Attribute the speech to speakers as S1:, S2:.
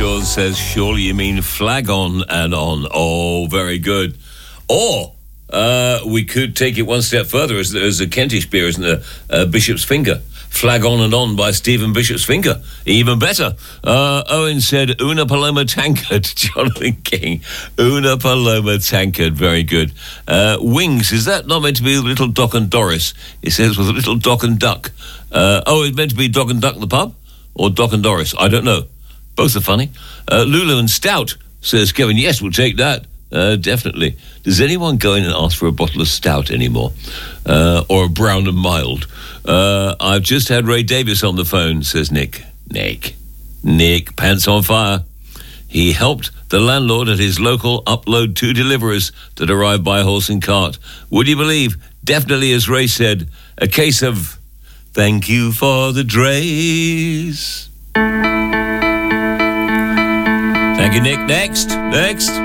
S1: Sean says, surely you mean flag on and on. Oh, very good. Or we could take it one step further as a Kentish beer, isn't there? Bishop's Finger. Flag on and on by Stephen Bishop's Finger. Even better. Owen said, Una Paloma Tankard. Jonathan King. Una Paloma Tankard. Very good. Wings. Is that not meant to be Little Doc and Doris? It says with a Little Doc and Duck. It's meant to be Doc and Duck the pub? Or Doc and Doris? I don't know. Both are funny. Lulu and Stout, says Kevin. Yes, we'll take that. Definitely. Does anyone go in and ask for a bottle of stout anymore? Or a brown and mild? I've just had Ray Davis on the phone, says Nick. Nick, pants on fire. He helped the landlord at his local upload 2 deliverers that arrived by horse and cart. Would you believe? Definitely, as Ray said, a case of thank you for the drays. Thank you, Nick. Next.